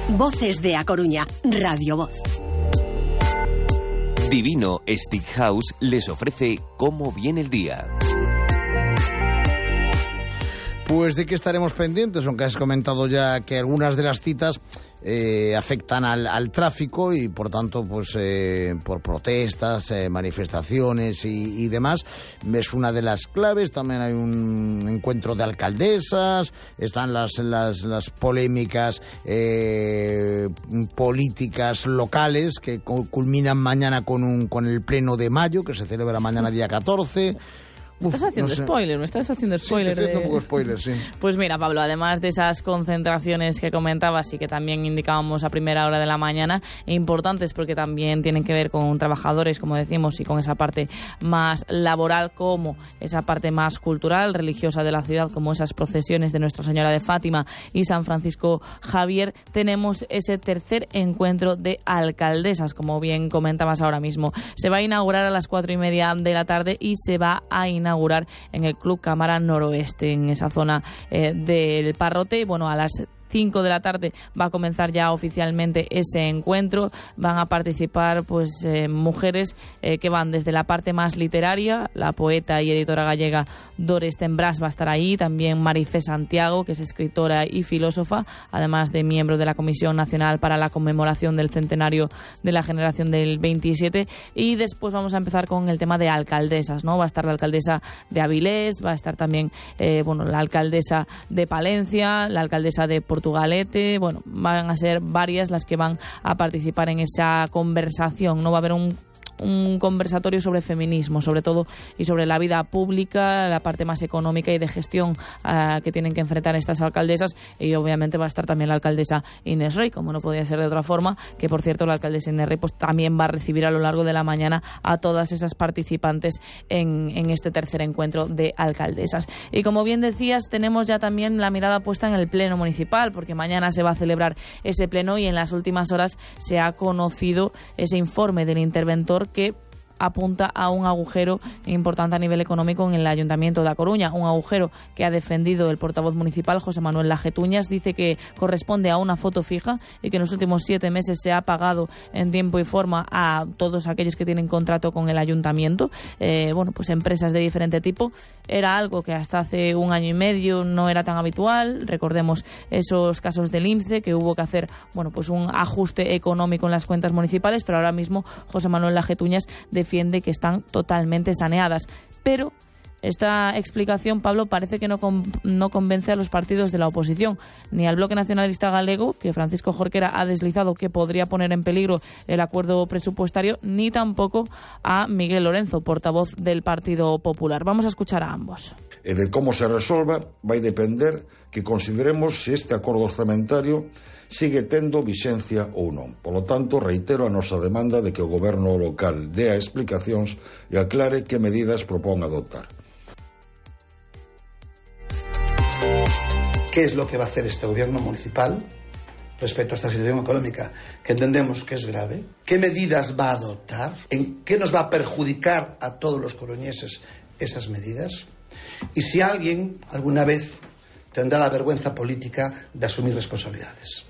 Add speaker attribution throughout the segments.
Speaker 1: Voces de A Coruña, Radio Voz.
Speaker 2: Divino Stick House les ofrece Cómo viene el día.
Speaker 3: Pues de qué estaremos pendientes, aunque has comentado ya que algunas de las citas afectan al tráfico y por tanto pues por protestas, manifestaciones y demás, es una de las claves. También hay un encuentro de alcaldesas, están las polémicas políticas locales que culminan mañana con el pleno de mayo, que se celebra mañana día 14.
Speaker 4: Me estás haciendo spoiler.
Speaker 3: Sí, un poco spoiler, sí.
Speaker 4: Pues mira, Pablo, además de esas concentraciones que comentabas y que también indicábamos a primera hora de la mañana, importantes porque también tienen que ver con trabajadores, como decimos, y con esa parte más laboral, como esa parte más cultural, religiosa de la ciudad, como esas procesiones de Nuestra Señora de Fátima y San Francisco Javier, tenemos ese tercer encuentro de alcaldesas, como bien comentabas ahora mismo. Se va a inaugurar a las 4:30 de la tarde y se va a inaugurar en el Club Cámara Noroeste, en esa zona del Parrote. Bueno, a las 5 de la tarde va a comenzar ya oficialmente ese encuentro. Van a participar pues mujeres que van desde la parte más literaria, la poeta y editora gallega Dores Tembrás va a estar ahí, también Marifé Santiago, que es escritora y filósofa, además de miembro de la Comisión Nacional para la Conmemoración del Centenario de la Generación del 27, y después vamos a empezar con el tema de alcaldesas, ¿no? Va a estar la alcaldesa de Avilés, va a estar también la alcaldesa de Palencia, la alcaldesa de Portugalete. Bueno, van a ser varias las que van a participar en esa conversación. No va a haber un conversatorio sobre feminismo, sobre todo, y sobre la vida pública, la parte más económica y de gestión que tienen que enfrentar estas alcaldesas. Y obviamente va a estar también la alcaldesa Inés Rey, como no podía ser de otra forma, que por cierto la alcaldesa Inés Rey pues también va a recibir a lo largo de la mañana a todas esas participantes en este tercer encuentro de alcaldesas. Y como bien decías, tenemos ya también la mirada puesta en el pleno municipal, porque mañana se va a celebrar ese pleno y en las últimas horas se ha conocido ese informe del interventor que apunta a un agujero importante a nivel económico en el Ayuntamiento de A Coruña, un agujero que ha defendido el portavoz municipal José Manuel Lajetuñas. Dice que corresponde a una foto fija y que en los últimos 7 meses se ha pagado en tiempo y forma a todos aquellos que tienen contrato con el Ayuntamiento, pues empresas de diferente tipo. Era algo que hasta hace 1 año y medio no era tan habitual. Recordemos esos casos del INCE, que hubo que hacer un ajuste económico en las cuentas municipales, pero ahora mismo José Manuel Lajetuñas defiende que están totalmente saneadas. Pero esta explicación, Pablo, parece que no convence a los partidos de la oposición, ni al Bloque Nacionalista Galego, que Francisco Jorquera ha deslizado que podría poner en peligro el acuerdo presupuestario, ni tampoco a Miguel Lorenzo, portavoz del Partido Popular. Vamos a escuchar a ambos.
Speaker 5: De cómo se resolva vai depender que consideremos se este acordo orzamentario sigue tendo vixencia ou non. Polo tanto, reitero a nosa demanda de que o goberno local dea explicacións e aclare que medidas propón adoptar.
Speaker 6: ¿Qué es lo que va a hacer este gobierno municipal respecto a esta situación económica que entendemos que es grave? ¿Qué medidas va a adoptar? ¿En qué nos va a perjudicar a todos los coruñeses esas medidas? Y si alguien alguna vez tendrá la vergüenza política de asumir responsabilidades.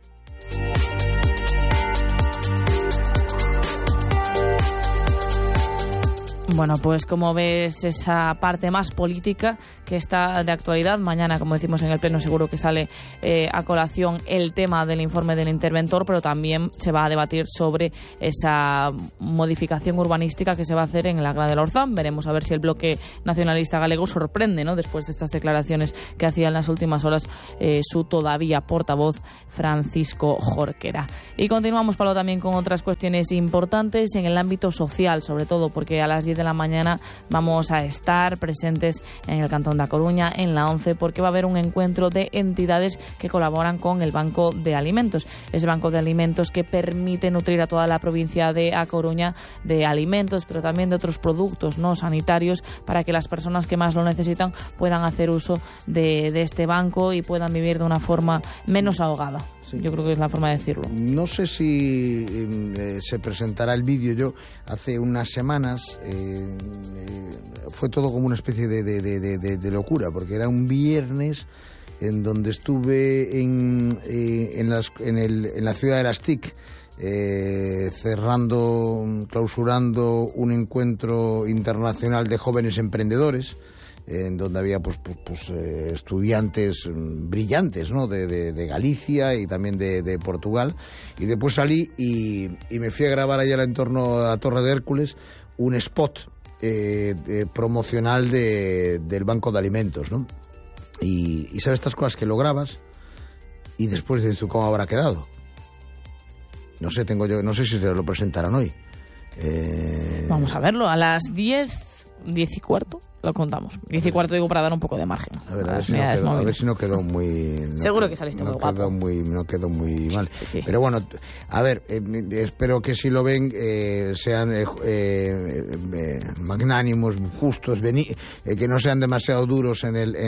Speaker 4: Bueno, pues como ves, esa parte más política que está de actualidad. Mañana, como decimos en el pleno, seguro que sale a colación el tema del informe del interventor, pero también se va a debatir sobre esa modificación urbanística que se va a hacer en el Agra del Orzán. Veremos a ver si el Bloque Nacionalista Galego sorprende, ¿no?, después de estas declaraciones que hacía en las últimas horas su todavía portavoz Francisco Jorquera. Y continuamos, Pablo, también con otras cuestiones importantes en el ámbito social, sobre todo porque a las 10 de la mañana vamos a estar presentes en el Cantón de A Coruña, en la 11, porque va a haber un encuentro de entidades que colaboran con el Banco de Alimentos. Ese Banco de Alimentos que permite nutrir a toda la provincia de A Coruña de alimentos, pero también de otros productos no sanitarios, para que las personas que más lo necesitan puedan hacer uso de este banco y puedan vivir de una forma menos ahogada. Sí. Yo creo que es la forma de decirlo.
Speaker 3: No sé si se presentará el vídeo. Yo hace unas semanas fue todo como una especie de locura, porque era un viernes en donde estuve en la ciudad de las TIC, clausurando un encuentro internacional de jóvenes emprendedores, en donde había estudiantes brillantes, ¿no? de Galicia y también de Portugal. Y después salí y me fui a grabar allá en torno a Torre de Hércules un spot promocional del Banco de Alimentos, ¿no? Y sabes estas cosas que lo grabas y después dices tú, ¿cómo habrá quedado? No sé si se lo presentarán hoy.
Speaker 4: Vamos a verlo, a las 10:15 lo contamos. 10:15 digo para dar un poco de margen.
Speaker 3: A ver si no quedó muy...
Speaker 4: Seguro que saliste muy guapo.
Speaker 3: No quedó muy mal.
Speaker 4: Sí.
Speaker 3: Pero bueno, a ver, espero que si lo ven sean magnánimos, justos, que no sean demasiado duros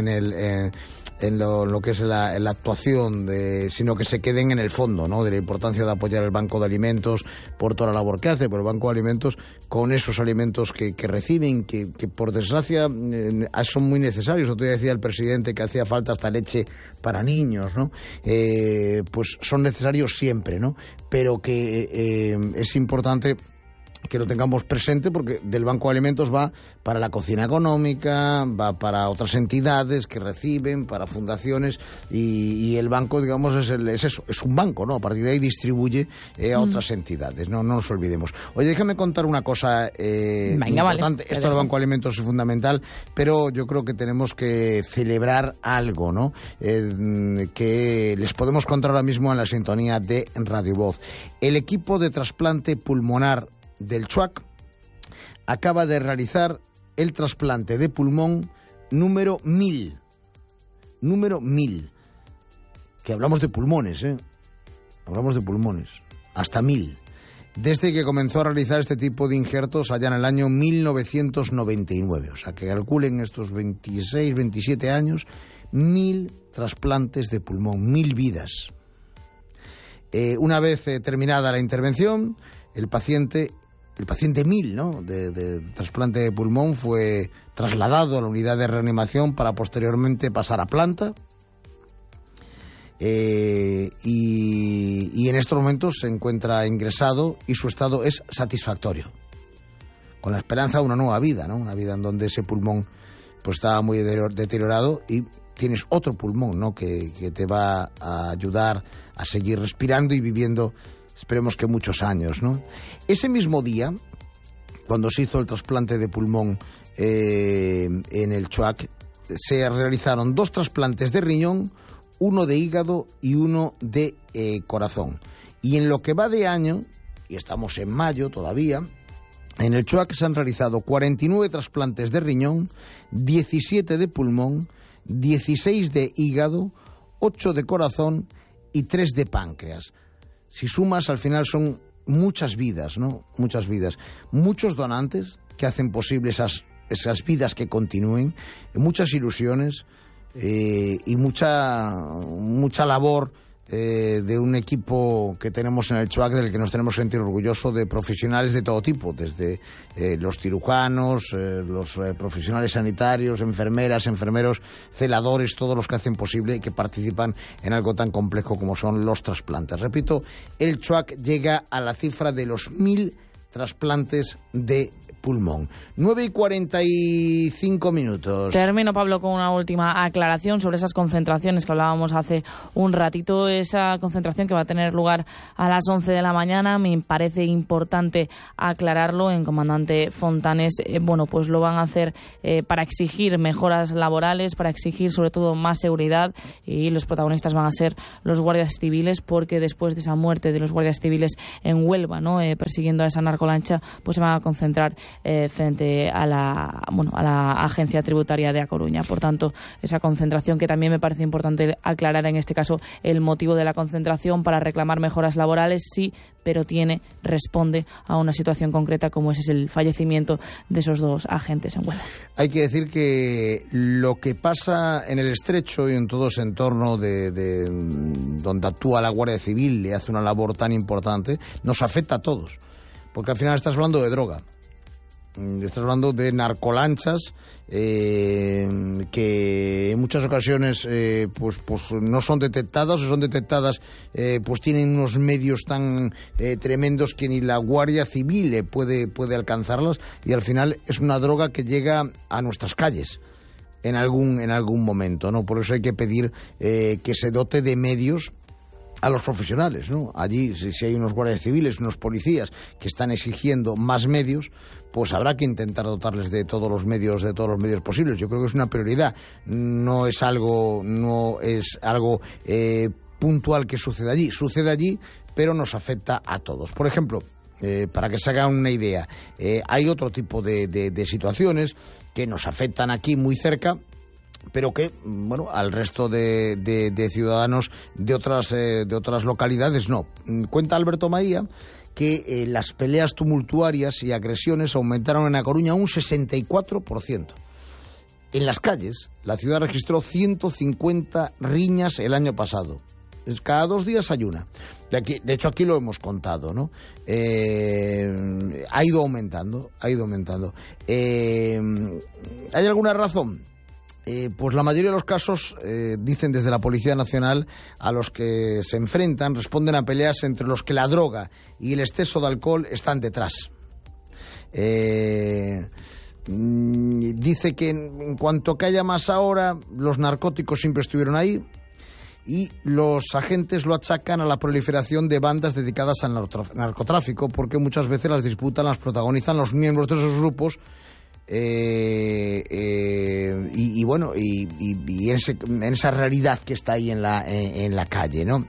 Speaker 3: en lo que es la actuación, sino que se queden en el fondo, ¿no? De la importancia de apoyar el Banco de Alimentos por toda la labor que hace, por el Banco de Alimentos con esos alimentos que reciben, que por desgracia son muy necesarios. Otro día decía el presidente que hacía falta hasta leche para niños, ¿no? Pues son necesarios siempre, ¿no? Pero que es importante que lo tengamos presente, porque del Banco de Alimentos va para la cocina económica, va para otras entidades que reciben, para fundaciones, y el banco, digamos, es eso, es un banco, ¿no? A partir de ahí distribuye a otras entidades, no nos olvidemos. Oye, déjame contar una cosa importante. Esto del Banco de Alimentos es fundamental, pero yo creo que tenemos que celebrar algo, ¿no? Que les podemos contar ahora mismo en la sintonía de Radio Voz. El equipo de trasplante pulmonar del CHUAC acaba de realizar el trasplante de pulmón número 1000. Número 1000. Que hablamos de pulmones, Hablamos de pulmones. Hasta 1000. Desde que comenzó a realizar este tipo de injertos allá en el año 1999. O sea, que calculen estos 26, 27 años, 1000 trasplantes de pulmón, 1000 vidas. Una vez terminada la intervención, el paciente 1000, ¿no? de trasplante de pulmón fue trasladado a la unidad de reanimación para posteriormente pasar a planta. Y en estos momentos se encuentra ingresado y su estado es satisfactorio, con la esperanza de una nueva vida, ¿no? Una vida en donde ese pulmón pues estaba muy deteriorado y tienes otro pulmón, ¿no? que te va a ayudar a seguir respirando y viviendo, esperemos que muchos años, ¿no? Ese mismo día, cuando se hizo el trasplante de pulmón en el CHUAC, se realizaron 2 trasplantes de riñón, uno de hígado y uno de corazón. Y en lo que va de año, y estamos en mayo todavía, en el CHUAC se han realizado 49 trasplantes de riñón, 17 de pulmón, 16 de hígado, 8 de corazón y 3 de páncreas. Si sumas, al final son muchas vidas, ¿no? Muchas vidas. Muchos donantes que hacen posible esas vidas que continúen, muchas ilusiones y mucha labor de un equipo que tenemos en el CHUAC, del que nos tenemos que sentir orgullosos, de profesionales de todo tipo, desde los cirujanos, los profesionales sanitarios, enfermeras, enfermeros, celadores, todos los que hacen posible y que participan en algo tan complejo como son los trasplantes. Repito, el CHUAC llega a la cifra de los 1000 trasplantes de pulmón. 9:45.
Speaker 4: Termino, Pablo, con una última aclaración sobre esas concentraciones que hablábamos hace un ratito. Esa concentración que va a tener lugar a las 11 de la mañana, me parece importante aclararlo. En Comandante Fontanes, pues lo van a hacer para exigir mejoras laborales, para exigir sobre todo más seguridad, y los protagonistas van a ser los guardias civiles, porque después de esa muerte de los guardias civiles en Huelva, ¿no? Persiguiendo a esa narcolancha, pues se van a concentrar frente a la Agencia Tributaria de A Coruña. Por tanto, esa concentración, que también me parece importante aclarar en este caso el motivo de la concentración, para reclamar mejoras laborales, sí, pero responde a una situación concreta como es el fallecimiento de esos 2 agentes en Huelva.
Speaker 3: Hay que decir que lo que pasa en el Estrecho y en todo ese entorno de donde actúa la Guardia Civil y hace una labor tan importante, nos afecta a todos, porque al final estás hablando de droga. Estás hablando de narcolanchas que en muchas ocasiones pues no son detectadas, o son detectadas pues tienen unos medios tan tremendos que ni la Guardia Civil puede alcanzarlas, y al final es una droga que llega a nuestras calles en algún momento, ¿no? Por eso hay que pedir que se dote de medios a los profesionales, ¿no? Allí, si hay unos guardias civiles, unos policías que están exigiendo más medios, pues habrá que intentar dotarles de todos los medios posibles. Yo creo que es una prioridad. No es algo puntual que sucede allí, pero nos afecta a todos. Por ejemplo, para que se hagan una idea, hay otro tipo de situaciones que nos afectan aquí muy cerca, pero que, bueno, al resto de ciudadanos de otras localidades no. Cuenta Alberto Maía que las peleas tumultuarias y agresiones aumentaron en A Coruña un 64%. En las calles, la ciudad registró 150 riñas el año pasado. Cada 2 días hay una. De hecho, aquí lo hemos contado, ¿no? Ha ido aumentando. ¿Hay alguna razón? Pues la mayoría de los casos, dicen desde la Policía Nacional, a los que se enfrentan responden a peleas entre los que la droga y el exceso de alcohol están detrás. Dice que en cuanto que haya más ahora, los narcóticos siempre estuvieron ahí, y los agentes lo achacan a la proliferación de bandas dedicadas al narcotráfico, porque muchas veces las disputas las protagonizan los miembros de esos grupos. En esa realidad que está ahí en la calle, ¿no?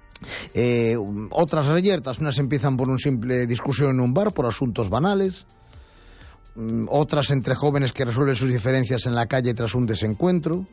Speaker 3: Otras reyertas, unas empiezan por una simple discusión en un bar por asuntos banales, otras entre jóvenes que resuelven sus diferencias en la calle tras un desencuentro,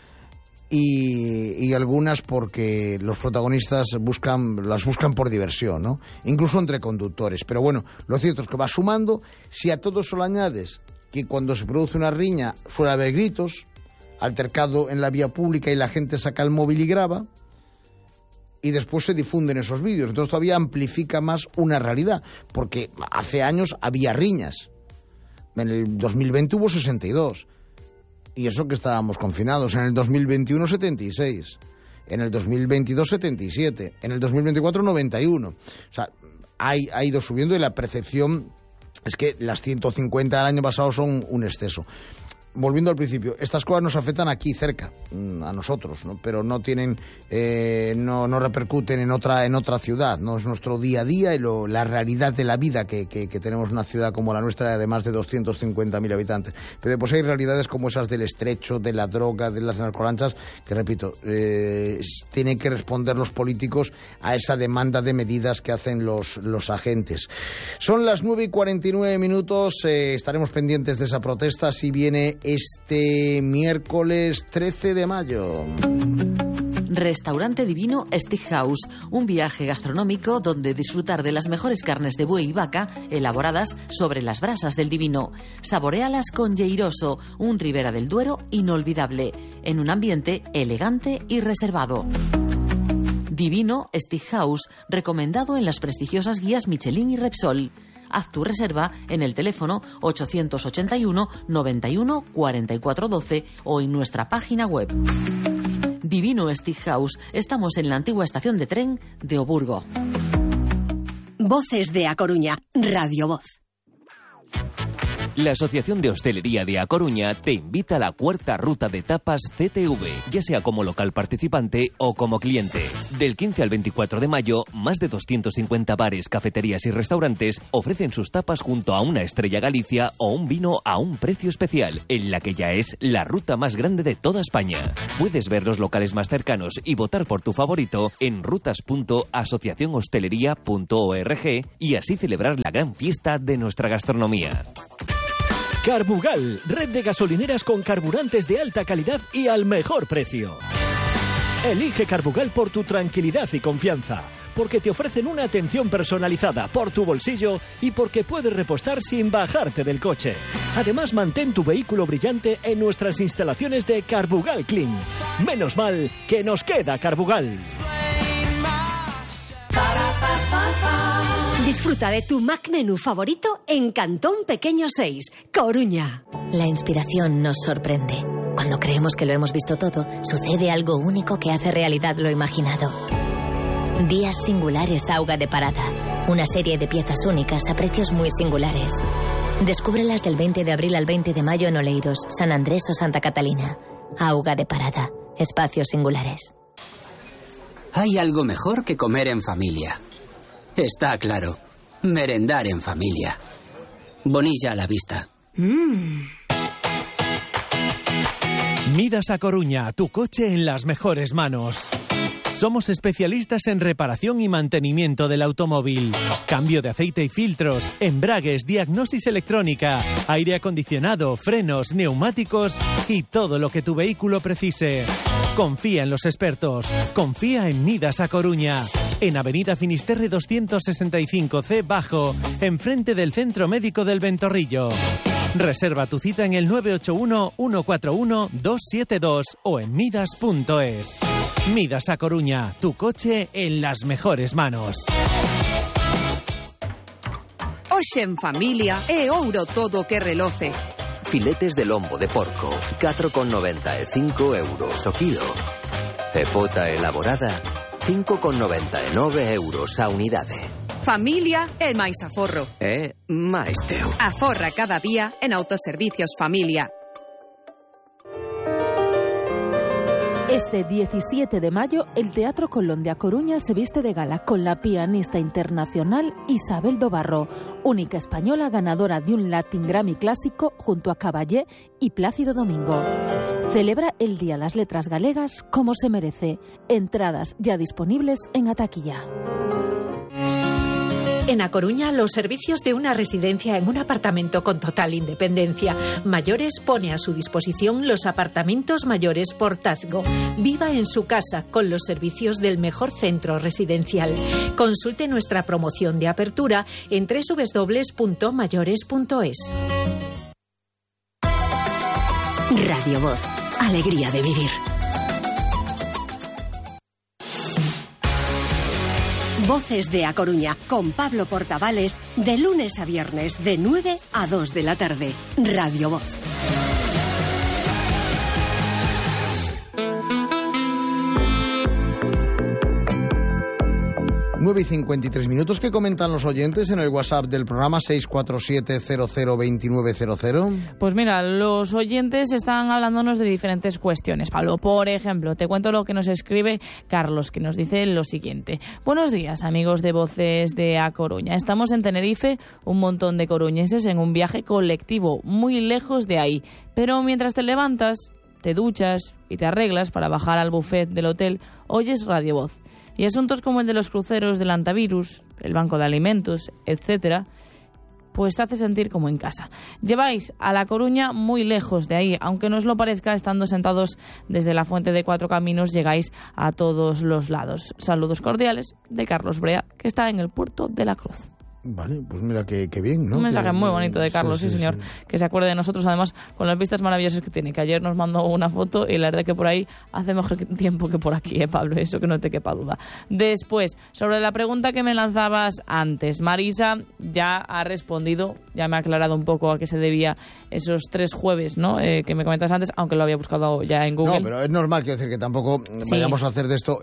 Speaker 3: y algunas porque los protagonistas las buscan por diversión, ¿no? Incluso entre conductores. Pero bueno, lo cierto es que va sumando. Si a todo eso le añades que cuando se produce una riña suele haber gritos, altercado en la vía pública y la gente saca el móvil y graba, y después se difunden esos vídeos, entonces todavía amplifica más una realidad, porque hace años había riñas. En el 2020 hubo 62, y eso que estábamos confinados. En el 2021 76, en el 2022 77, en el 2024 91. O sea, ha ido subiendo, y la percepción es que las 150 del año pasado son un exceso. Volviendo al principio, estas cosas nos afectan aquí cerca, a nosotros, ¿no? Pero no tienen, no repercuten en otra ciudad, no es nuestro día a día y la realidad de la vida que tenemos en una ciudad como la nuestra, de más de 250.000 habitantes. Pero pues hay realidades como esas del estrecho, de la droga, de las narcolanchas, que repito, tienen que responder los políticos a esa demanda de medidas que hacen los agentes. Son las 9:49, estaremos pendientes de esa protesta si viene este miércoles 13 de mayo.
Speaker 7: Restaurante Divino Steakhouse, un viaje gastronómico donde disfrutar de las mejores carnes de buey y vaca elaboradas sobre las brasas del Divino. Saboréalas con Lleiroso, un Ribera del Duero inolvidable, en un ambiente elegante y reservado. Divino Steakhouse, recomendado en las prestigiosas guías Michelin y Repsol. Haz tu reserva en el teléfono 881 91 44 12 o en nuestra página web. Divino Steakhouse. Estamos en la antigua estación de tren de Oburgo.
Speaker 1: Voces de A Coruña, Radio Voz.
Speaker 2: La Asociación de Hostelería de A Coruña te invita a la 4ª ruta de tapas CTV, ya sea como local participante o como cliente. Del 15 al 24 de mayo, más de 250 bares, cafeterías y restaurantes ofrecen sus tapas junto a una Estrella Galicia o un vino a un precio especial, en la que ya es la ruta más grande de toda España. Puedes ver los locales más cercanos y votar por tu favorito en rutas.asociacionhostelería.org y así celebrar la gran fiesta de nuestra gastronomía.
Speaker 8: Carbugal, red de gasolineras con carburantes de alta calidad y al mejor precio. Elige Carbugal por tu tranquilidad y confianza, porque te ofrecen una atención personalizada por tu bolsillo y porque puedes repostar sin bajarte del coche. Además, mantén tu vehículo brillante en nuestras instalaciones de Carbugal Clean. Menos mal que nos queda Carbugal.
Speaker 1: Disfruta de tu Mac Menú favorito en Cantón Pequeño 6, Coruña.
Speaker 9: La inspiración nos sorprende. Cuando creemos que lo hemos visto todo, sucede algo único que hace realidad lo imaginado. Días Singulares Auga de Parada. Una serie de piezas únicas a precios muy singulares. Descúbrelas del 20 de abril al 20 de mayo en Oleiros, San Andrés o Santa Catalina. Auga de Parada. Espacios singulares.
Speaker 10: Hay algo mejor que comer en familia. Está claro. Merendar en familia. Bonilla a la vista.
Speaker 8: Midas a Coruña, tu coche en las mejores manos. Somos especialistas en reparación y mantenimiento del automóvil. Cambio de aceite y filtros, embragues, diagnosis electrónica, aire acondicionado, frenos, neumáticos y todo lo que tu vehículo precise. Confía en los expertos. Confía en Midas a Coruña. En Avenida Finisterre 265C Bajo, enfrente del Centro Médico del Ventorrillo. Reserva tu cita en el 981-141-272 o en midas.es. Midas a Coruña, tu coche en las mejores manos.
Speaker 11: Hoxe en familia é ouro todo que reloce.
Speaker 12: Filetes de lombo de porco, 4,95 euros o kilo. E pota elaborada, 5,99 euros a unidade.
Speaker 11: Familia é máis aforro.
Speaker 12: É máis teu.
Speaker 11: Aforra cada día en Autoservicios Familia.
Speaker 13: Este 17 de mayo, el Teatro Colón de A Coruña se viste de gala con la pianista internacional Isabel Dobarro, única española ganadora de un Latin Grammy clásico junto a Caballé y Plácido Domingo. Celebra el Día das Letras Galegas como se merece. Entradas ya disponibles en A Taquilla.
Speaker 14: En A Coruña, los servicios de una residencia en un apartamento con total independencia. Mayores pone a su disposición los apartamentos mayores Portazgo. Viva en su casa con los servicios del mejor centro residencial. Consulte nuestra promoción de apertura en www.mayores.es.
Speaker 1: Radio Voz. Alegría de vivir. Voces de A Coruña, con Pablo Portavales, de lunes a viernes, de 9 a 2 de la tarde. Radio Voz.
Speaker 3: Nueve y 53 minutos. ¿Qué comentan los oyentes en el WhatsApp del programa 647-002900?
Speaker 4: Pues mira, los oyentes están hablándonos de diferentes cuestiones, Pablo. Por ejemplo, te cuento lo que nos escribe Carlos, que nos dice lo siguiente. Buenos días, amigos de Voces de A Coruña. Estamos en Tenerife, un montón de coruñeses en un viaje colectivo, muy lejos de ahí. Pero mientras te levantas, te duchas y te arreglas para bajar al buffet del hotel, oyes Radio Voz. Y asuntos como el de los cruceros del antivirus, el banco de alimentos, etcétera, pues te hace sentir como en casa. Lleváis a La Coruña muy lejos de ahí, aunque no os lo parezca, estando sentados desde la Fuente de Cuatro Caminos, llegáis a todos los lados. Saludos cordiales de Carlos Brea, que está en el puerto de la Cruz.
Speaker 3: Vale, pues mira qué bien, ¿no?
Speaker 4: Un mensaje muy bonito de Carlos, sí, señor, que se acuerde de nosotros, además, con las vistas maravillosas que tiene, que ayer nos mandó una foto y la verdad que por ahí hace mejor tiempo que por aquí, Pablo, eso que no te quepa duda. Después, sobre la pregunta que me lanzabas antes, Marisa ya ha respondido, ya me ha aclarado un poco a qué se debía esos 3 jueves, ¿no? Que me comentas antes, aunque lo había buscado ya en Google.
Speaker 3: No, pero es normal, quiero decir que tampoco vayamos a hacer de esto.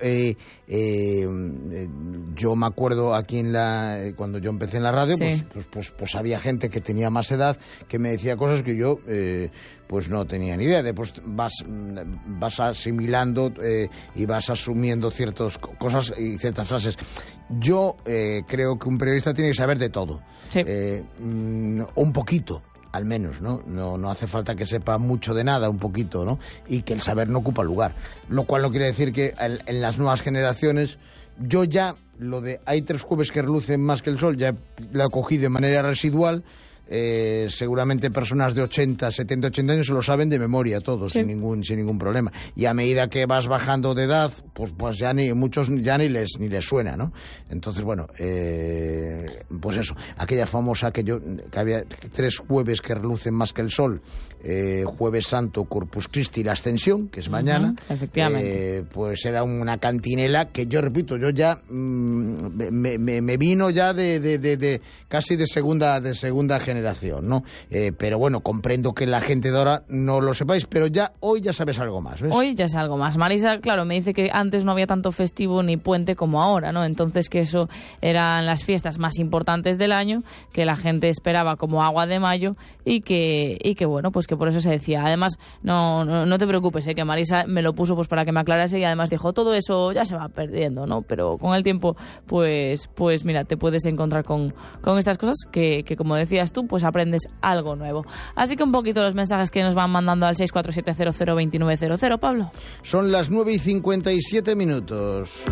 Speaker 3: Yo me acuerdo aquí cuando yo empecé en la radio, pues había gente que tenía más edad que me decía cosas que yo pues no tenía ni idea. Después vas asimilando y vas asumiendo ciertas cosas y ciertas frases. Yo creo que un periodista tiene que saber de todo, un poquito al menos, ¿no? No hace falta que sepa mucho de nada, un poquito, ¿no? Y que el saber no ocupa lugar, lo cual no quiere decir que en las nuevas generaciones yo ya lo de hay 3 jueves que relucen más que el sol ya lo he cogido de manera residual. seguramente personas de 80, 70, 80 años se lo saben de memoria todos, sin ningún problema. Y a medida que vas bajando de edad, pues ya muchos ya ni les suena, ¿no? Entonces, bueno, pues eso, aquella famosa que había 3 jueves que relucen más que el sol, Jueves Santo, Corpus Christi y la Ascensión, que es mañana.
Speaker 4: Efectivamente.
Speaker 3: Pues era una cantinela que yo repito, yo ya me vino ya de casi de segunda generación, ¿no? Pero bueno, comprendo que la gente de ahora no lo sepáis, pero hoy ya sabes algo más, ¿ves?
Speaker 4: Hoy ya es algo más. Marisa, claro, me dice que antes no había tanto festivo ni puente como ahora, ¿no? Entonces que eso eran las fiestas más importantes del año, que la gente esperaba como agua de mayo y que bueno, pues que por eso se decía. Además, no te preocupes, que Marisa me lo puso pues para que me aclarase y además dijo, todo eso ya se va perdiendo, ¿no? Pero con el tiempo, pues mira, te puedes encontrar con estas cosas que como decías tú, pues aprendes algo nuevo. Así que un poquito los mensajes que nos van mandando al 647002900, Pablo.
Speaker 3: Son las 9:57.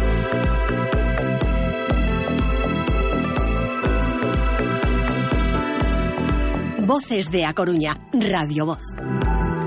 Speaker 1: Voces de A Coruña, Radio Voz.